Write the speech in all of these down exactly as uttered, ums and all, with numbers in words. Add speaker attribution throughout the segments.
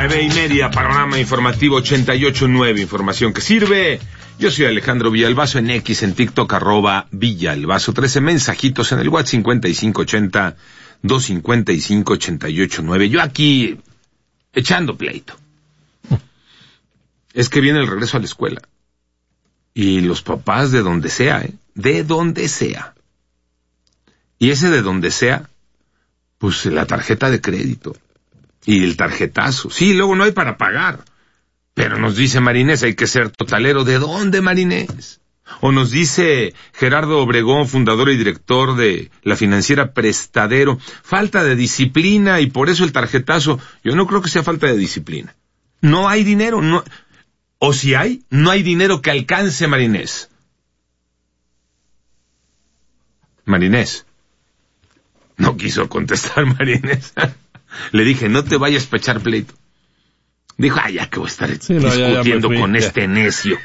Speaker 1: Nueve y media, panorama informativo ochenta y ocho punto nueve, información que sirve. Yo soy Alejandro Villalbazo, en X, en TikTok, arroba Villalbazo trece, mensajitos en el WhatsApp cincuenta y cinco ochenta, doscientos cincuenta y cinco, ochenta y ocho nueve. Yo aquí, echando pleito. Es que viene el regreso a la escuela. Y los papás de donde sea, ¿eh? De donde sea. Y ese de donde sea, pues la tarjeta de crédito. Y el tarjetazo. Sí, luego no hay para pagar. Pero nos dice Marinés, hay que ser totalero. ¿De dónde, Marinés? O nos dice Gerardo Obregón, fundador y director de la financiera Prestadero, falta de disciplina y por eso el tarjetazo. Yo no creo que sea falta de disciplina. No hay dinero, no. O si hay, no hay dinero que alcance, Marinés. Marinés. No quiso contestar Marinés. Le dije, no te vayas para echar pleito. Dijo, ah, ya que voy a estar sí, no, discutiendo ya, ya fui, con ya. este necio.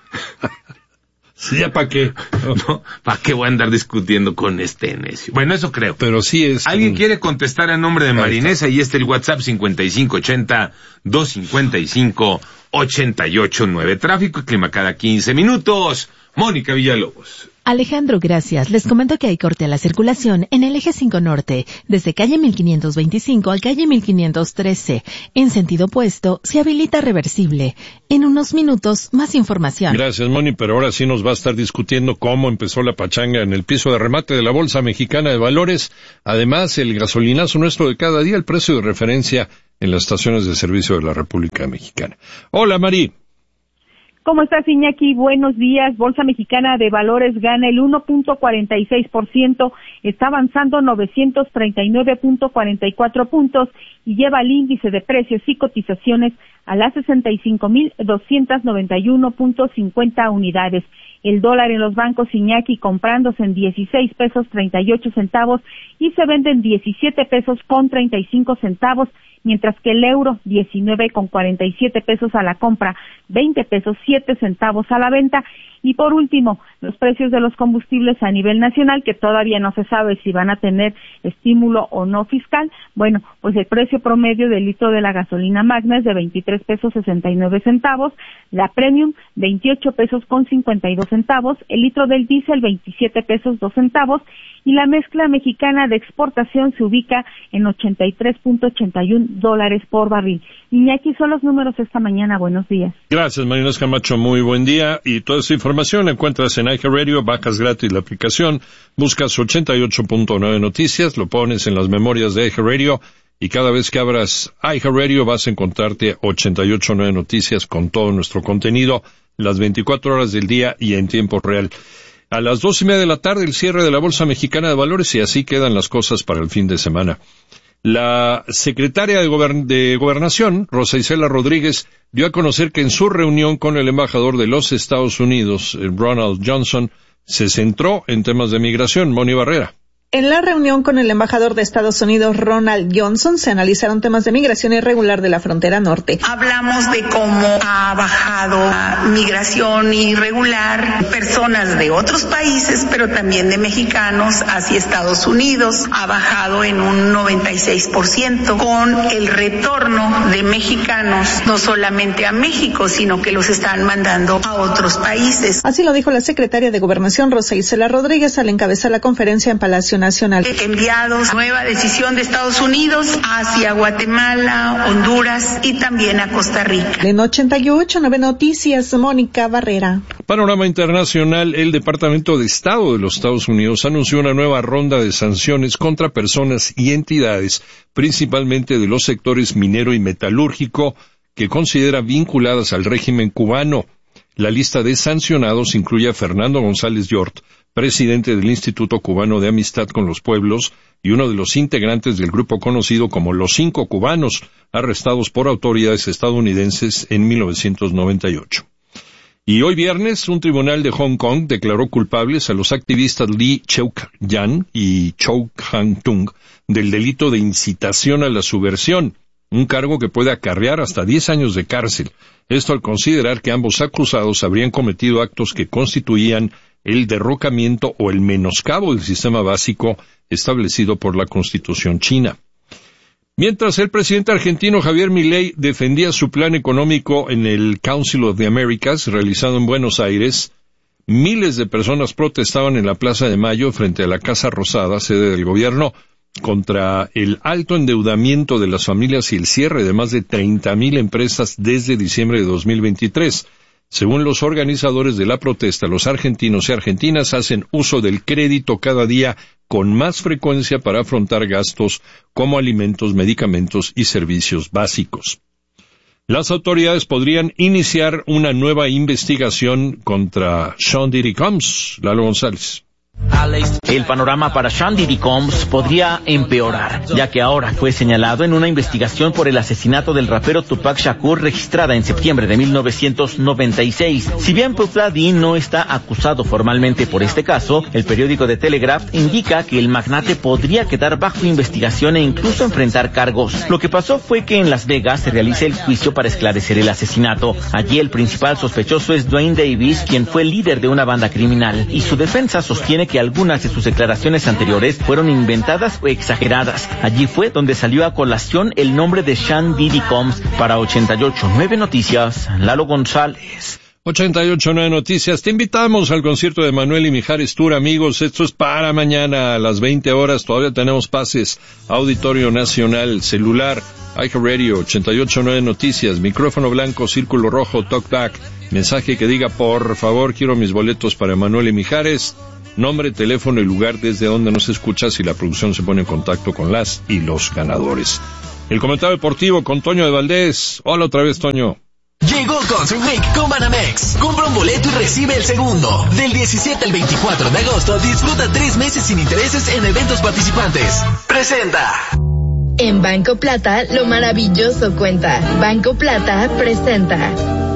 Speaker 2: Sí, ¿ya para qué?
Speaker 1: No, ¿para qué voy a andar discutiendo con este necio? Bueno, eso creo.
Speaker 2: Pero sí es...
Speaker 1: ¿Alguien un... quiere contestar en nombre de Marinés? Ahí está el WhatsApp cincuenta y cinco ochenta, doscientos cincuenta y cinco, ochenta y ocho nueve. Tráfico y clima cada quince minutos. Mónica Villalobos.
Speaker 3: Alejandro, gracias. Les comento que hay corte a la circulación en el eje cinco norte, desde calle mil quinientos veinticinco al calle mil quinientos trece. En sentido opuesto, se habilita reversible. En unos minutos, más información.
Speaker 2: Gracias, Moni, pero ahora sí nos va a estar discutiendo cómo empezó la pachanga en el piso de remate de la Bolsa Mexicana de Valores. Además, el gasolinazo nuestro de cada día, el precio de referencia en las estaciones de servicio de la República Mexicana. Hola, Mari.
Speaker 4: ¿Cómo estás, Iñaki? Buenos días. Bolsa Mexicana de Valores gana el uno punto cuarenta y seis por ciento, está avanzando novecientos treinta y nueve punto cuarenta y cuatro puntos y lleva el índice de precios y cotizaciones a las sesenta y cinco mil doscientos noventa y uno punto cincuenta unidades. El dólar en los bancos, Iñaki, comprándose en dieciséis pesos treinta y ocho centavos y se vende en diecisiete pesos con treinta y cinco centavos, mientras que el euro diecinueve con cuarenta y siete pesos a la compra, veinte pesos siete centavos a la venta. Y por último, los precios de los combustibles a nivel nacional, que todavía no se sabe si van a tener estímulo o no fiscal. Bueno, pues el precio promedio del litro de la gasolina magna es de veintitrés pesos sesenta y nueve centavos, la premium veintiocho pesos con cincuenta y dos centavos, el litro del diésel veintisiete pesos dos centavos y la mezcla mexicana de exportación se ubica en ochenta y tres punto ochenta y uno dólares por barril. Iñaki, son los números esta mañana. Buenos días.
Speaker 2: Gracias, Marinés Camacho. Muy buen día. Y toda esta información la encuentras en iHeartRadio, bajas gratis la aplicación, buscas ochenta y ocho punto nueve Noticias, lo pones en las memorias de iHeartRadio y cada vez que abras iHeartRadio vas a encontrarte ochenta y ocho punto nueve Noticias con todo nuestro contenido, las veinticuatro horas del día y en tiempo real. A las dos y media de la tarde el cierre de la Bolsa Mexicana de Valores y así quedan las cosas para el fin de semana. La secretaria de, Gobern- de Gobernación, Rosa Isela Rodríguez, dio a conocer que en su reunión con el embajador de los Estados Unidos, Ronald Johnson, se centró en temas de migración. Moni Barrera.
Speaker 5: En la reunión con el embajador de Estados Unidos, Ronald Johnson, se analizaron temas de migración irregular de la frontera norte.
Speaker 6: Hablamos de cómo ha bajado la migración irregular, personas de otros países, pero también de mexicanos hacia Estados Unidos. Ha bajado en un noventa y seis por ciento con el retorno de mexicanos, no solamente a México, sino que los están mandando a otros países.
Speaker 5: Así lo dijo la secretaria de Gobernación, Rosa Isela Rodríguez, al encabezar la conferencia en Palacio Nacional.
Speaker 6: Enviados, nueva decisión de Estados Unidos hacia Guatemala, Honduras y también a Costa Rica.
Speaker 5: En ochenta y ocho punto nueve Noticias, Mónica Barrera.
Speaker 2: Panorama internacional, el Departamento de Estado de los Estados Unidos anunció una nueva ronda de sanciones contra personas y entidades, principalmente de los sectores minero y metalúrgico, que considera vinculadas al régimen cubano. La lista de sancionados incluye a Fernando González Yort, presidente del Instituto Cubano de Amistad con los Pueblos y uno de los integrantes del grupo conocido como Los Cinco Cubanos, arrestados por autoridades estadounidenses en mil novecientos noventa y ocho. Y hoy viernes, un tribunal de Hong Kong declaró culpables a los activistas Lee Cheuk-yan y Chow Hang-tung del delito de incitación a la subversión, un cargo que puede acarrear hasta diez años de cárcel. Esto al considerar que ambos acusados habrían cometido actos que constituían el derrocamiento o el menoscabo del sistema básico establecido por la Constitución china. Mientras el presidente argentino Javier Milei defendía su plan económico en el Council of the Americas, realizado en Buenos Aires, miles de personas protestaban en la Plaza de Mayo frente a la Casa Rosada, sede del gobierno, contra el alto endeudamiento de las familias y el cierre de más de treinta mil empresas desde diciembre de dos mil veintitrés. Según los organizadores de la protesta, los argentinos y argentinas hacen uso del crédito cada día con más frecuencia para afrontar gastos como alimentos, medicamentos y servicios básicos. Las autoridades podrían iniciar una nueva investigación contra Sean Diddy Combs. Lalo González.
Speaker 7: El panorama para Sean Diddy Combs podría empeorar, ya que ahora fue señalado en una investigación por el asesinato del rapero Tupac Shakur registrada en septiembre de mil novecientos noventa y seis. Si bien Puff Daddy no está acusado formalmente por este caso, el periódico The Telegraph indica que el magnate podría quedar bajo investigación e incluso enfrentar cargos. Lo que pasó fue que en Las Vegas se realiza el juicio para esclarecer el asesinato. Allí el principal sospechoso es Dwayne Davis, quien fue líder de una banda criminal, y su defensa sostiene que algunas de sus declaraciones anteriores fueron inventadas o exageradas. Allí fue donde salió a colación el nombre de Sean Diddy Combs. Para ochenta y ocho punto nueve Noticias, Lalo González.
Speaker 2: ochenta y ocho punto nueve Noticias. Te invitamos al concierto de Manuel y Mijares Tour, amigos. Esto es para mañana a las veinte horas. Todavía tenemos pases. Auditorio Nacional, celular, iHeartRadio, ochenta y ocho punto nueve Noticias, micrófono blanco, círculo rojo, talkback. Mensaje que diga, por favor, quiero mis boletos para Manuel y Mijares. Nombre, teléfono y lugar desde donde nos escuchas y la producción se pone en contacto con las y los ganadores. El comentario deportivo con Toño de Valdés. Hola otra vez, Toño.
Speaker 8: Llegó Concert Week con Banamex. Compra un boleto y recibe el segundo. Del diecisiete al veinticuatro de agosto, disfruta tres meses sin intereses en eventos participantes. Presenta.
Speaker 9: En Banco Plata, lo maravilloso cuenta. Banco Plata presenta.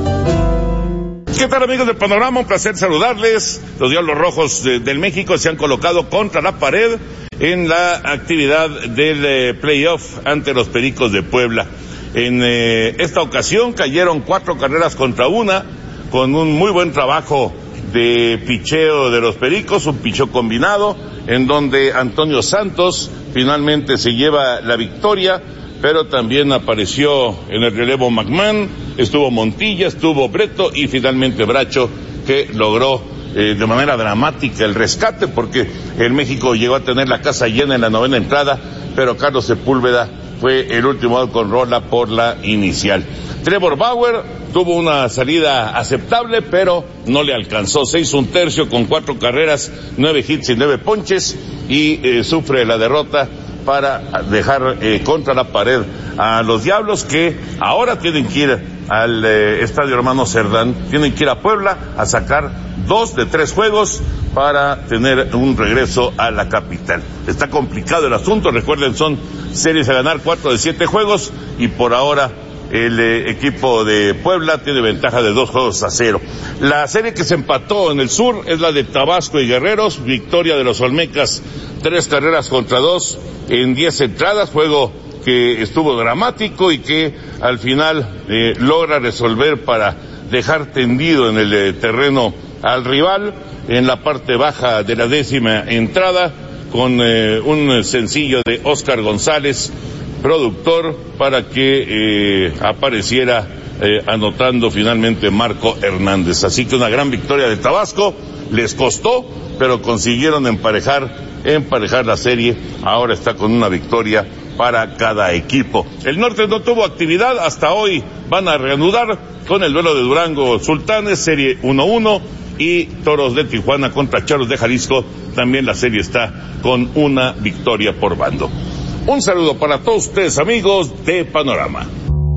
Speaker 10: ¿Qué tal, amigos de Panorama? Un placer saludarles. Los Diablos Rojos de, del México se han colocado contra la pared en la actividad del eh, playoff ante los Pericos de Puebla. En eh, esta ocasión cayeron cuatro carreras contra una, con un muy buen trabajo de picheo de los Pericos, un picheo combinado, en donde Antonio Santos finalmente se lleva la victoria, pero también apareció en el relevo McMahon, estuvo Montilla, estuvo Breto y finalmente Bracho, que logró eh, de manera dramática el rescate, porque el México llegó a tener la casa llena en la novena entrada, pero Carlos Sepúlveda fue el último out con rola por la inicial. Trevor Bauer tuvo una salida aceptable, pero no le alcanzó. Se hizo un tercio con cuatro carreras, nueve hits y nueve ponches, y eh, sufre la derrota para dejar eh, contra la pared a los Diablos, que ahora tienen que ir al eh, Estadio Hermano Cerdán, tienen que ir a Puebla a sacar dos de tres juegos para tener un regreso a la capital. Está complicado el asunto, recuerden, son series a ganar, cuatro de siete juegos, y por ahora el eh, equipo de Puebla tiene ventaja de dos juegos a cero. La serie que se empató en el sur es la de Tabasco y Guerreros, victoria de los Olmecas, tres carreras contra dos en diez entradas, juego que estuvo dramático y que al final eh, logra resolver para dejar tendido en el eh, terreno al rival en la parte baja de la décima entrada, con eh, un sencillo de Oscar González, productor, para que eh, apareciera eh, anotando finalmente Marco Hernández. Así que una gran victoria de Tabasco, les costó, pero consiguieron emparejar, emparejar la serie. Ahora está con una victoria para cada equipo. El norte no tuvo actividad, hasta hoy van a reanudar con el duelo de Durango Sultanes, serie uno uno, y Toros de Tijuana contra Charros de Jalisco, también la serie está con una victoria por bando. Un saludo para todos ustedes, amigos de Panorama.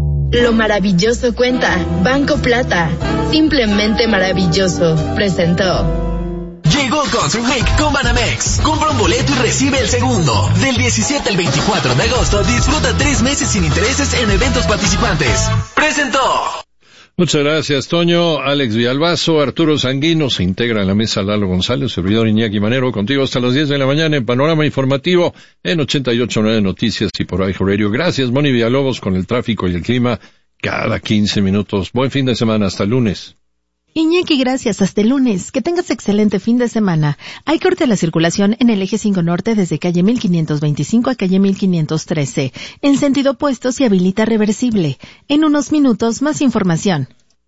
Speaker 9: Lo maravilloso cuenta. Banco Plata. Simplemente maravilloso. Presentó.
Speaker 8: Llegó Concert Week con Banamex. Compra un boleto y recibe el segundo. Del diecisiete al veinticuatro de agosto, disfruta tres meses sin intereses en eventos participantes. Presentó.
Speaker 2: Muchas gracias, Toño. Alex Villalbazo, Arturo Sanguino, se integra en la mesa Lalo González, servidor Iñaki Manero, contigo hasta las diez de la mañana en Panorama Informativo en ochenta y ocho punto nueve Noticias y por iHeartRadio. Gracias, Moni Villalobos, con el tráfico y el clima cada quince minutos. Buen fin de semana, hasta el lunes.
Speaker 3: Iñaki, gracias. Hasta el lunes. Que tengas excelente fin de semana. Hay corte a la circulación en el eje cinco norte desde calle mil quinientos veinticinco a calle mil quinientos trece. En sentido opuesto se habilita reversible. En unos minutos, más información.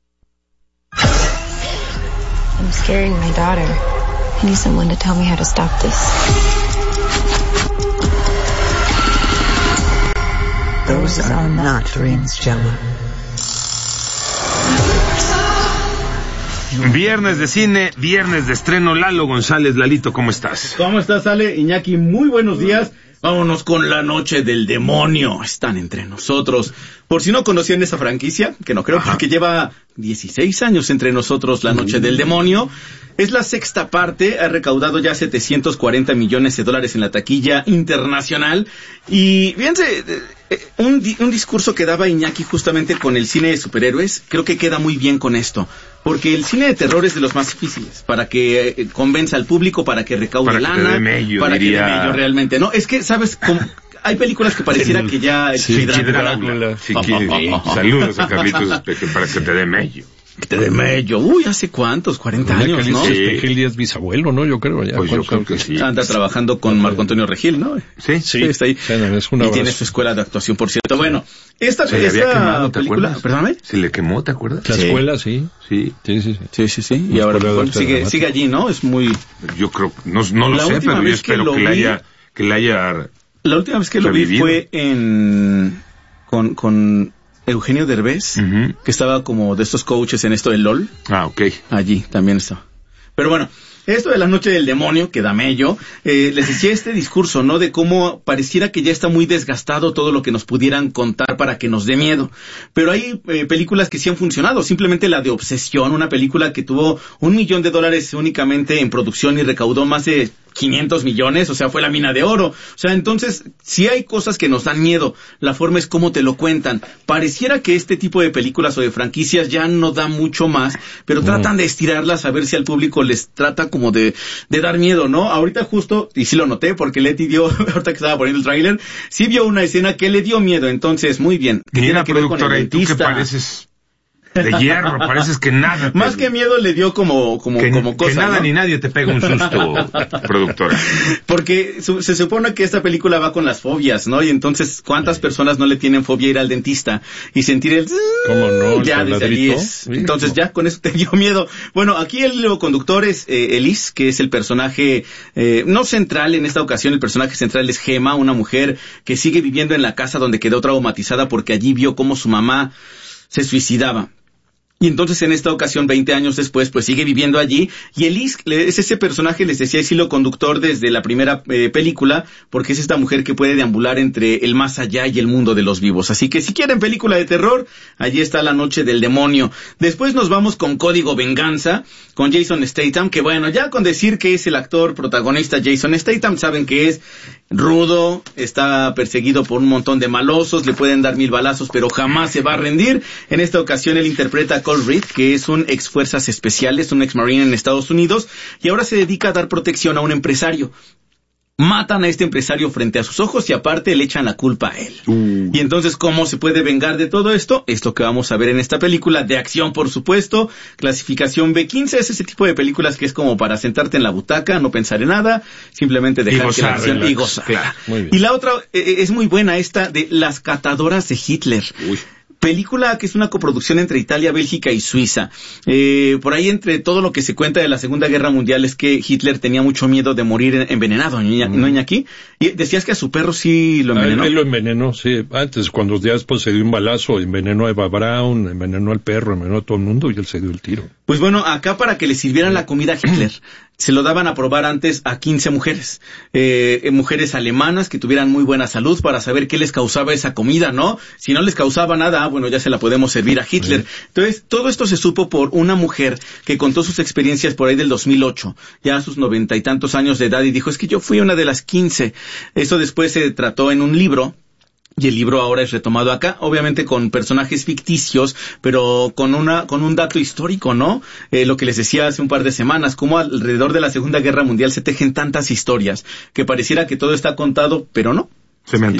Speaker 11: I'm scaring my daughter. I need someone to tell me how to stop this.
Speaker 12: Those are not dreams, Gemma.
Speaker 1: Viernes de cine, viernes de estreno. Lalo González. Lalito, ¿cómo estás?
Speaker 13: ¿Cómo estás, Ale? Iñaki, muy buenos días. Vámonos con La Noche del Demonio. Están entre nosotros. Por si no conocían esa franquicia, que no creo, Ajá. porque lleva dieciséis años entre nosotros La Noche mm. del Demonio. Es la sexta parte, ha recaudado ya setecientos cuarenta millones de dólares en la taquilla internacional. Y fíjense, un, un discurso que daba Iñaki justamente con el cine de superhéroes, creo que queda muy bien con esto. Porque el cine de terror es de los más difíciles, para que eh, convenza al público, para que recaude para lana, que dé mello, para diría... que dé mello realmente. No, es que, ¿sabes cómo? Hay películas que pareciera que ya...
Speaker 1: Sí, Drácula. Sí, saludos a Carlitos para que te dé mello.
Speaker 13: Que te dé mello. Uy, ¿hace cuántos? cuarenta años, ¿no?
Speaker 2: Sí. Espejel Díaz bisabuelo, ¿no? Yo creo. Ya.
Speaker 1: Pues yo creo que sí.
Speaker 13: Anda trabajando con Marco Antonio Regil, ¿no?
Speaker 1: Sí,
Speaker 13: sí. sí está ahí.
Speaker 2: Sí, es una
Speaker 13: y tiene su escuela de actuación, por cierto. Bueno, esta,
Speaker 1: se
Speaker 13: esta
Speaker 1: le había quemado, ¿te
Speaker 13: película...
Speaker 1: acuerdas?
Speaker 13: ¿Perdóname?
Speaker 1: Se le quemó, ¿te acuerdas?
Speaker 2: La
Speaker 1: sí.
Speaker 2: escuela, sí.
Speaker 1: Sí.
Speaker 2: Sí, sí, sí.
Speaker 13: Sí, sí, sí. Y ahora bueno, sigue, sigue allí, ¿no? Es muy...
Speaker 1: Yo creo... No, no lo sé, pero yo espero que, que, la haya, que la haya...
Speaker 13: La última vez que lo vi fue en... Con... con Eugenio Derbez, uh-huh. que estaba como de estos coaches en esto del LOL.
Speaker 1: Ah, ok.
Speaker 13: Allí también estaba. Pero bueno, esto de La Noche del Demonio, que da mello, eh, les decía este discurso, ¿no? De cómo pareciera que ya está muy desgastado todo lo que nos pudieran contar para que nos dé miedo. Pero hay eh, películas que sí han funcionado. Simplemente la de Obsesión, una película que tuvo un millón de dólares únicamente en producción y recaudó más de quinientos millones, o sea, fue la mina de oro. O sea, entonces, sí hay cosas que nos dan miedo. La forma es cómo te lo cuentan. Pareciera que este tipo de películas o de franquicias ya no da mucho más, pero tratan de estirarlas a ver si al público les trata como de, de dar miedo, ¿no? Ahorita justo, y sí lo noté, porque Leti dio, ahorita que estaba poniendo el tráiler, sí vio una escena que le dio miedo, entonces, muy bien.
Speaker 1: Que tiene que ver con el dentista. ¿Y tú qué pareces? De hierro, pareces que nada.
Speaker 13: Te... Más que miedo le dio como como
Speaker 1: que,
Speaker 13: como cosa,
Speaker 1: que nada
Speaker 13: ¿no?
Speaker 1: ni nadie te pega un susto, productora.
Speaker 13: Porque su, se supone que esta película va con las fobias, ¿no? Y entonces, ¿cuántas personas no le tienen fobia a ir al dentista y sentir el...
Speaker 2: ¿Cómo no?
Speaker 13: Ya, desde allí es. Entonces ya, con eso te dio miedo. Bueno, aquí el hilo conductor es eh, Elise, que es el personaje, eh, no central en esta ocasión, el personaje central es Gemma, una mujer que sigue viviendo en la casa donde quedó traumatizada porque allí vio cómo su mamá se suicidaba. Y entonces en esta ocasión, veinte años después, pues sigue viviendo allí. Y Elise es ese personaje, les decía, es hilo conductor desde la primera eh, película, porque es esta mujer que puede deambular entre el más allá y el mundo de los vivos. Así que si quieren película de terror, allí está La Noche del Demonio. Después nos vamos con Código Venganza, con Jason Statham, que bueno, ya con decir que es el actor protagonista Jason Statham, saben que es rudo, está perseguido por un montón de malosos, le pueden dar mil balazos, pero jamás se va a rendir. En esta ocasión él interpreta a Cole Reed, que es un ex fuerzas especiales, un ex marine en Estados Unidos, y ahora se dedica a dar protección a un empresario. Matan a este empresario frente a sus ojos y aparte le echan la culpa a él. Uh. Y entonces, ¿cómo se puede vengar de todo esto? Esto que vamos a ver en esta película, de acción por supuesto, clasificación B quince, es ese tipo de películas que es como para sentarte en la butaca, no pensar en nada, simplemente dejar gozar, que la acción relax. Y gozar. Claro. Y la otra eh, es muy buena, esta de Las Catadoras de Hitler. Uy. Película que es una coproducción entre Italia, Bélgica y Suiza. Eh, por ahí entre todo lo que se cuenta de la Segunda Guerra Mundial es que Hitler tenía mucho miedo de morir envenenado, ¿no, mm. Iñaki? Y decías que a su perro sí lo envenenó.
Speaker 2: A él, él lo envenenó, sí. Antes, cuando ya después se dio un balazo, envenenó a Eva Braun, envenenó al perro, envenenó a todo el mundo y él se dio el tiro.
Speaker 13: Pues bueno, acá para que le sirvieran la comida a Hitler, se lo daban a probar antes a quince mujeres. Eh, mujeres alemanas que tuvieran muy buena salud para saber qué les causaba esa comida, ¿no? Si no les causaba nada, bueno, ya se la podemos servir a Hitler. Entonces, todo esto se supo por una mujer que contó sus experiencias por ahí del dos mil ocho, ya a sus noventa y tantos años de edad, y dijo, es que yo fui una de las quince. Eso después se trató en un libro, y el libro ahora es retomado acá, obviamente con personajes ficticios, pero con una con un dato histórico, ¿no? Eh, lo que les decía hace un par de semanas, cómo alrededor de la Segunda Guerra Mundial se tejen tantas historias, que pareciera que todo está contado, pero no.
Speaker 1: Se me antoja.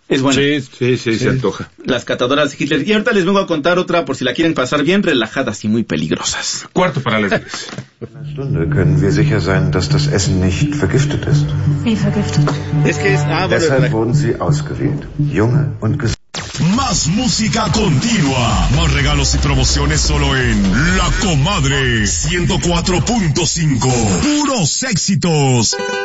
Speaker 13: Es buena.
Speaker 1: Sí, sí, sí, sí, se antoja.
Speaker 13: Las catadoras de Hitler. Y ahorita les vengo a contar otra por si la quieren pasar bien relajadas y muy peligrosas.
Speaker 1: Cuarto para las diez.
Speaker 14: In einer Stunde können wir sicher sein, dass das Essen nicht vergiftet ist.
Speaker 11: Wie vergiftet?
Speaker 13: Es que es... Ah, bueno,
Speaker 14: Deshalb wurden sie ausgewählt. Junge und gesund.
Speaker 15: Más música continua. Más regalos y promociones solo en La Comadre ciento cuatro punto cinco. Puros éxitos.